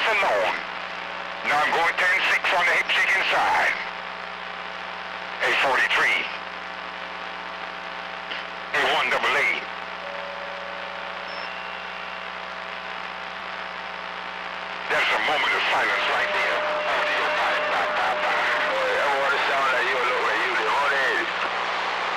alone. Now I'm going 10-6 on the hip cheek inside. 843. A1AA. There's a moment of silence right there.